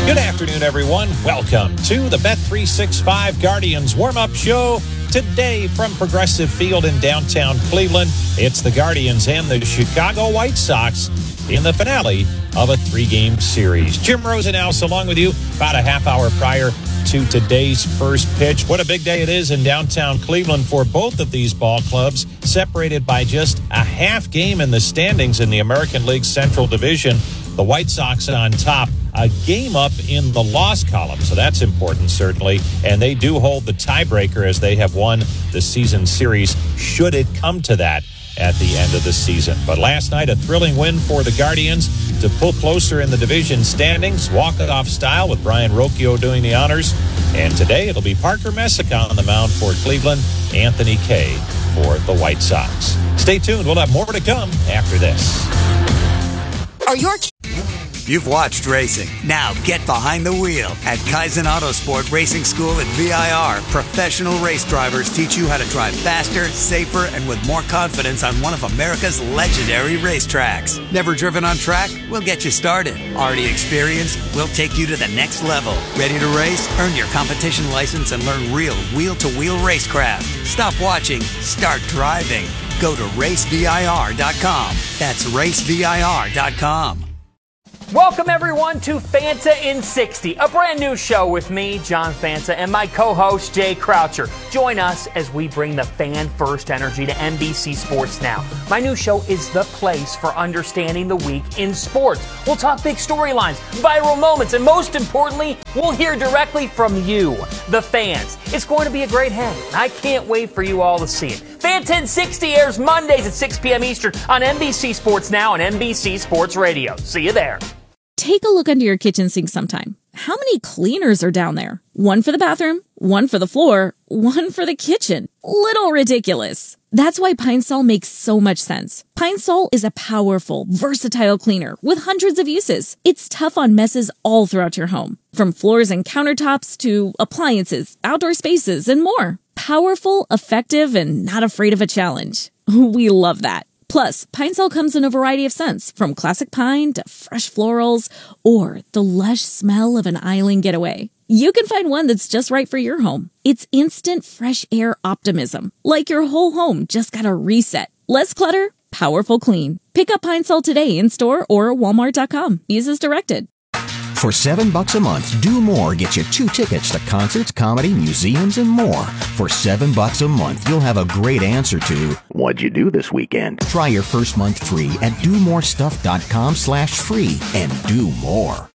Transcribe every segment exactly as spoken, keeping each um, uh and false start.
Good afternoon, everyone. Welcome to the Bet three sixty-five Guardians warm-up show. Today from Progressive Field in downtown Cleveland, it's the Guardians and the Chicago White Sox in the finale of a three-game series. Jim Rosenhaus along with you about a half hour prior to today's first pitch. What a big day it is in downtown Cleveland for both of these ball clubs, separated by just a half game in the standings in the American League Central Division. The White Sox on top, a game up in the loss column, so that's important, certainly. And they do hold the tiebreaker as they have won the season series, should it come to that at the end of the season. But last night, a thrilling win for the Guardians to pull closer in the division standings, walk-off style with Brian Rocchio doing the honors. And today, it'll be Parker Messick on the mound for Cleveland, Anthony Kay for the White Sox. Stay tuned. We'll have more to come after this. Are your You've watched racing. Now get behind the wheel. At Kaizen Autosport Racing School at V I R, professional race drivers teach you how to drive faster, safer, and with more confidence on one of America's legendary racetracks. Never driven on track? We'll get you started. Already experienced? We'll take you to the next level. Ready to race? Earn your competition license and learn real wheel-to-wheel racecraft. Stop watching. Start driving. Go to race V I R dot com. That's race V I R dot com. Welcome, everyone, to Fanta in sixty, a brand new show with me, John Fanta, and my co-host, Jay Croucher. Join us as we bring the fan-first energy to N B C Sports Now. My new show is the place for understanding the week in sports. We'll talk big storylines, viral moments, and most importantly, we'll hear directly from you, the fans. It's going to be a great hang, and I can't wait for you all to see it. Fanta in sixty airs Mondays at six p.m. Eastern on N B C Sports Now and N B C Sports Radio. See you there. Take a look under your kitchen sink sometime. How many cleaners are down there? One for the bathroom, one for the floor, one for the kitchen. Little ridiculous. That's why Pine Sol makes so much sense. Pine Sol is a powerful, versatile cleaner with hundreds of uses. It's tough on messes all throughout your home, from floors and countertops to appliances, outdoor spaces, and more. Powerful, effective, and not afraid of a challenge. We love that. Plus, Pine Sol comes in a variety of scents, from classic pine to fresh florals or the lush smell of an island getaway. You can find one that's just right for your home. It's instant fresh air optimism, like your whole home just got a reset. Less clutter, powerful clean. Pick up Pine Sol today in store or walmart dot com. Use as directed. For seven bucks a month, Do More gets you two tickets to concerts, comedy, museums, and more. For seven bucks a month, you'll have a great answer to, what'd you do this weekend? Try your first month free at do more stuff dot com slash free and do more.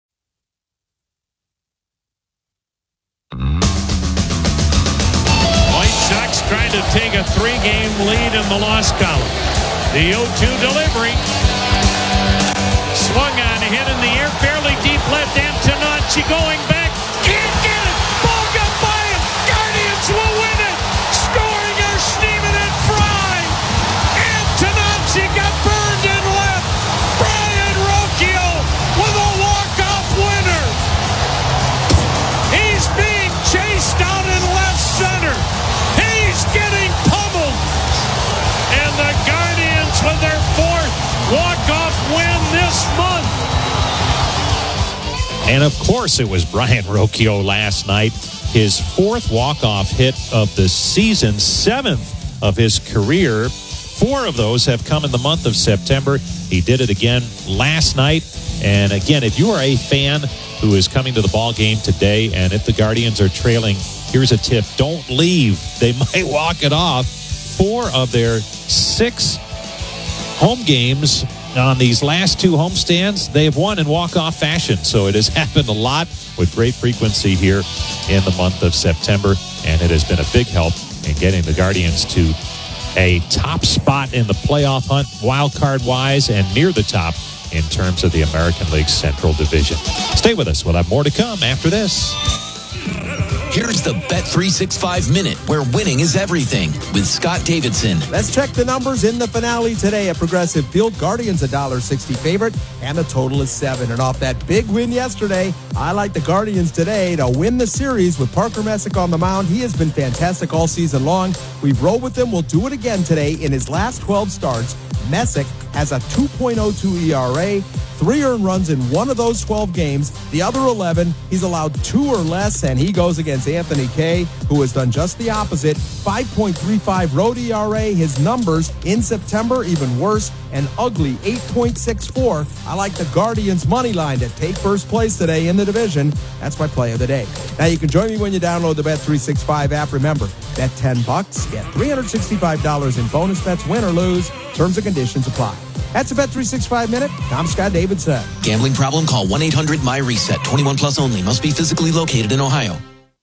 White Sox trying to take a three-game lead in the loss column. The oh two delivery. Swung on, hit in the air, fairly deep left. Antonacci going back. Can't get it. Ball got by him. Guardians will win it. Scoring are Schneemann and Fry. Antonacci got burned in left. Brian Rocchio with a walk-off winner. He's being chased out in left center. He's getting pummeled. And the Guardians with their fourth walk-off win this month. And of course, it was Brian Rocchio last night. His fourth walk-off hit of the season, seventh of his career. Four of those have come in the month of September. He did it again last night. And again, if you are a fan who is coming to the ball game today, and if the Guardians are trailing, here's a tip. Don't leave. They might walk it off. Four of their six home games on these last two homestands, they have won in walk-off fashion. So it has happened a lot with great frequency here in the month of September, and it has been a big help in getting the Guardians to a top spot in the playoff hunt, wild card-wise, and near the top in terms of the American League Central Division. Stay with us. We'll have more to come after this. Here's the Bet three sixty-five Minute, where winning is everything, with Scott Davidson. Let's check the numbers in the finale today at Progressive Field. Guardians a one dollar sixty favorite, and the total is seven. And off that big win yesterday, I like the Guardians today to win the series with Parker Messick on the mound. He has been fantastic all season long. We've rolled with him. We'll do it again today. In his last twelve starts, Messick has a two point oh two E R A, three earned runs in one of those twelve games. The other eleven, he's allowed two or less, and he goes against Anthony Kay, who has done just the opposite. five point three five road E R A. His numbers in September even worse, an ugly eight point six four. I like the Guardians money line to take first place today in the division. That's my play of the day. Now you can join me when you download the Bet three sixty-five app. Remember, bet ten bucks, get three hundred sixty-five dollars in bonus bets, win or lose. Terms and conditions apply. That's a Bet three sixty-five minute. I'm Scott Davidson. Gambling problem? Call one eight hundred my reset. twenty-one plus only. Must be physically located in Ohio.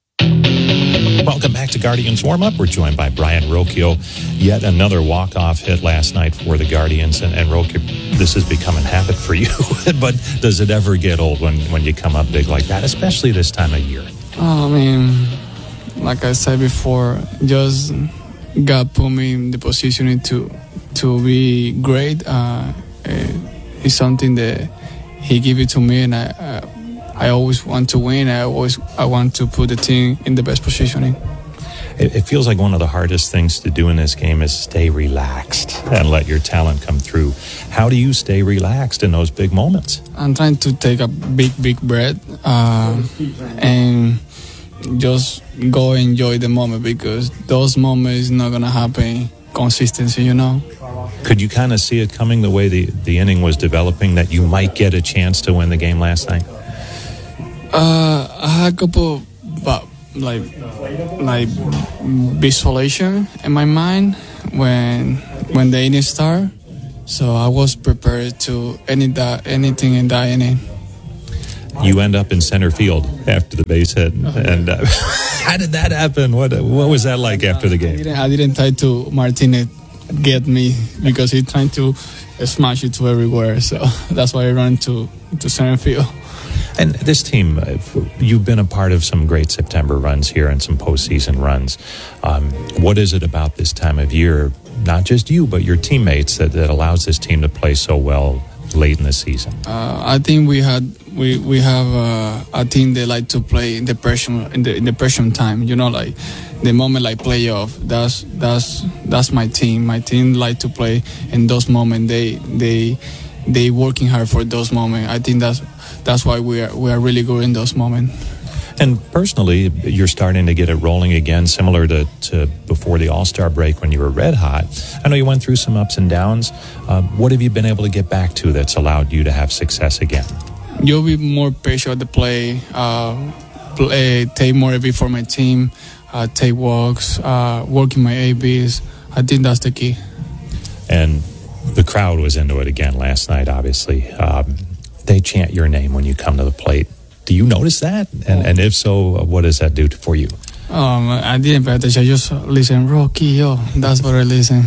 Welcome back to Guardians Warm-Up. We're joined by Brayan Rocchio. Yet another walk-off hit last night for the Guardians. And, and Rocchio, this has become a habit for you. But does it ever get old when, when you come up big like that, especially this time of year? Oh, I mean, like I said before, just God put me in the position to, to be great. Uh, it's something that He gave it to me, and I... Uh, I always want to win. I always I want to put the team in the best positioning. It, it feels like one of the hardest things to do in this game is stay relaxed and let your talent come through. How do you stay relaxed in those big moments? I'm trying to take a big, big breath uh, and just go enjoy the moment, because those moments not going to happen consistency, you know. Could you kind of see it coming the way the, the inning was developing, that you might get a chance to win the game last night? Uh, I had a couple, but like, like visualization in my mind when when the inning started. So I was prepared to any that anything in that inning. You end up in center field after the base hit, and uh, how did that happen? What what was that like after the game? I didn't, I didn't try to Martinez get me, because he's trying to smash it to everywhere. So that's why I ran to to center field. And this team, you've been a part of some great September runs here and some postseason runs. Um, what is it about this time of year, not just you, but your teammates, that, that allows this team to play so well late in the season? Uh, I think we had we we have uh, a team that like to play in the pressure in the in the pressure time. You know, like the moment like playoff. That's that's that's my team. My team like to play in those moments. They they they working hard for those moments. I think that's. That's why we are we are really good in those moments. And personally, you're starting to get it rolling again, similar to, to before the All-Star break when you were red hot. I know you went through some ups and downs. Uh, what have you been able to get back to that's allowed you to have success again? You'll be more patient at the play, uh, play take more of it for my team, uh, take walks, uh, working my A Bs. I think that's the key. And the crowd was into it again last night, obviously. Um, They chant your name when you come to the plate. Do you notice that? And, and if so, what does that do for you? Um, I didn't pay attention. I just listen, Rocky, yo. That's what I listen.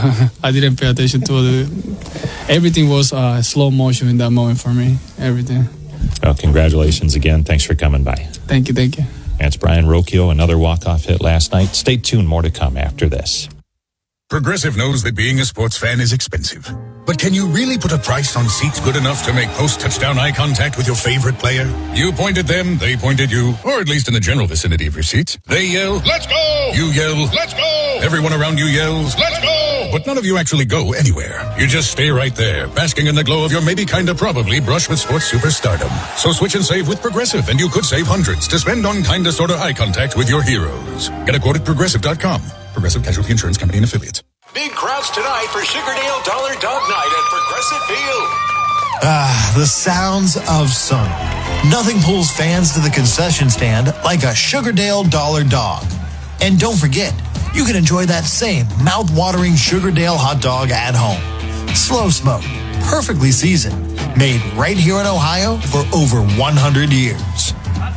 I didn't pay attention to the... Everything was uh, slow motion in that moment for me. Everything. Well, congratulations again. Thanks for coming by. Thank you, thank you. That's Brayan Rocchio, another walk-off hit last night. Stay tuned. More to come after this. Progressive knows that being a sports fan is expensive. But can you really put a price on seats good enough to make post-touchdown eye contact with your favorite player? You point at them, they point at you, or at least in the general vicinity of your seats. They yell, "Let's go!" You yell, "Let's go!" Everyone around you yells, "Let's go!" But none of you actually go anywhere. You just stay right there, basking in the glow of your maybe kinda probably brush with sports superstardom. So switch and save with Progressive, and you could save hundreds to spend on kinda sorta eye contact with your heroes. Get a quote at progressive dot com. Progressive Casualty Insurance Company and Affiliates. Big crowds tonight for Sugardale Dollar Dog Night at Progressive Field. Ah, the sounds of summer. Nothing pulls fans to the concession stand like a Sugardale Dollar Dog. And don't forget, you can enjoy that same mouth-watering Sugardale hot dog at home. Slow smoked, perfectly seasoned, made right here in Ohio for over one hundred years.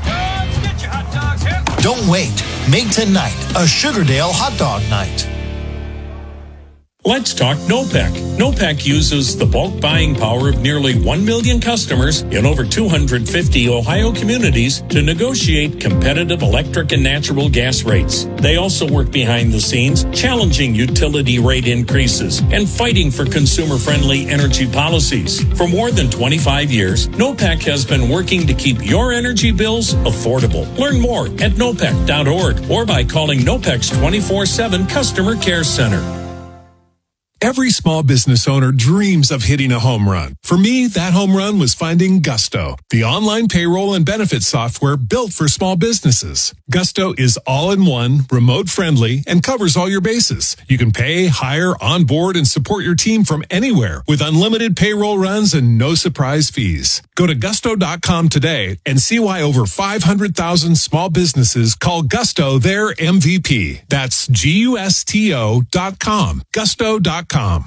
Don't wait. Make tonight a Sugardale hot dog night. Let's talk NOPEC. NOPEC uses the bulk buying power of nearly one million customers in over two hundred fifty Ohio communities to negotiate competitive electric and natural gas rates. They also work behind the scenes, challenging utility rate increases and fighting for consumer-friendly energy policies. For more than twenty-five years, NOPEC has been working to keep your energy bills affordable. Learn more at nopec dot org or by calling NOPEC's twenty-four seven Customer Care Center. Every small business owner dreams of hitting a home run. For me, that home run was finding Gusto, the online payroll and benefits software built for small businesses. Gusto is all-in-one, remote-friendly, and covers all your bases. You can pay, hire, onboard, and support your team from anywhere with unlimited payroll runs and no surprise fees. Go to gusto dot com today and see why over five hundred thousand small businesses call Gusto their M V P. That's G U S T O dot com. Gusto dot com.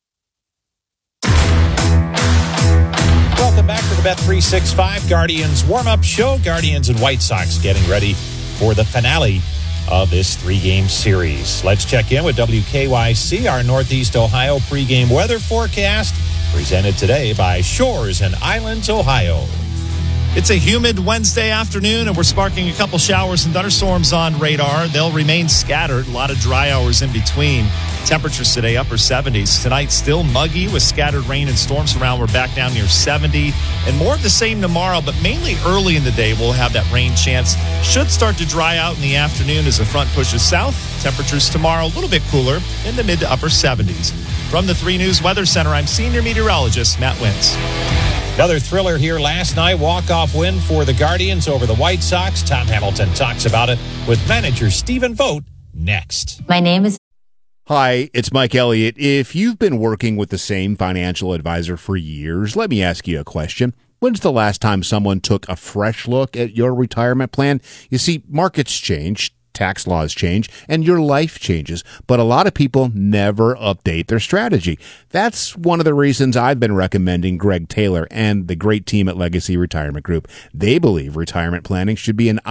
Welcome back to the Bet three sixty-five Guardians warm-up show. Guardians and White Sox getting ready for the finale of this three-game series. Let's check in with W K Y C, our Northeast Ohio pregame weather forecast, presented today by Shores and Islands, Ohio. It's a humid Wednesday afternoon, and we're sparking a couple showers and thunderstorms on radar. They'll remain scattered, a lot of dry hours in between. Temperatures today, upper seventies. Tonight, still muggy with scattered rain and storms around. We're back down near seventy. And more of the same tomorrow, but mainly early in the day, we'll have that rain chance. Should start to dry out in the afternoon as the front pushes south. Temperatures tomorrow, a little bit cooler in the mid to upper seventies. From the three News Weather Center, I'm senior meteorologist Matt Wentz. Another thriller here last night. Walk-off win for the Guardians over the White Sox. Tom Hamilton talks about it with manager Stephen Vogt next. My name is... Hi, it's Mike Elliott. If you've been working with the same financial advisor for years, let me ask you a question. When's the last time someone took a fresh look at your retirement plan? You see, markets change, tax laws change, and your life changes, but a lot of people never update their strategy. That's one of the reasons I've been recommending Greg Taylor and the great team at Legacy Retirement Group. They believe retirement planning should be an